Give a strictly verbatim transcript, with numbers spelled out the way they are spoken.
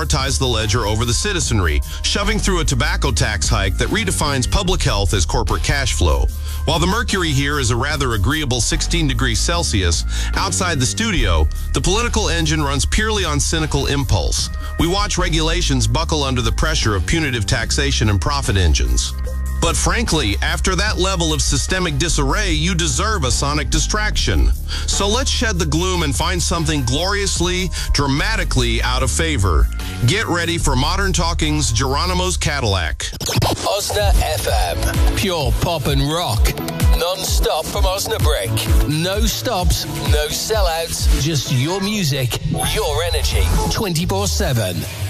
prioritize the ledger over the citizenry, shoving through a tobacco tax hike that redefines public health as corporate cash flow. While the mercury here is a rather agreeable sixteen degrees Celsius, outside the studio, the political engine runs purely on cynical impulse. We watch regulations buckle under the pressure of punitive taxation and profit engines. But frankly, after that level of systemic disarray, you deserve a sonic distraction. So let's shed the gloom and find something gloriously, dramatically out of favor. Get ready for Modern Talking's Geronimo's Cadillac. Osna F M. Pure pop and rock. Non-stop from Osnabrück. No stops, no sellouts, just your music, your energy, twenty-four seven.